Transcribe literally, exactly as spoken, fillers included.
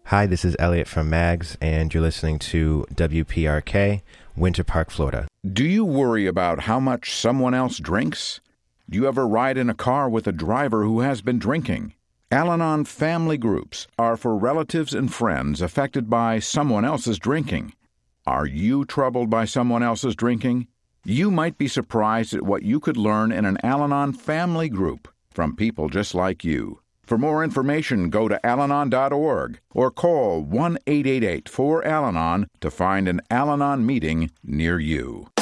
Hi, this is Elliot from Mags, and you're listening to W P R K, Winter Park, Florida. Do you worry about how much someone else drinks? Do you ever ride in a car with a driver who has been drinking? Al-Anon family groups are for relatives and friends affected by someone else's drinking. Are you troubled by someone else's drinking? You might be surprised at what you could learn in an Al-Anon family group from people just like you. For more information, go to al anon dot org or call one eight eight eight four Al Anon to find an Al-Anon meeting near you.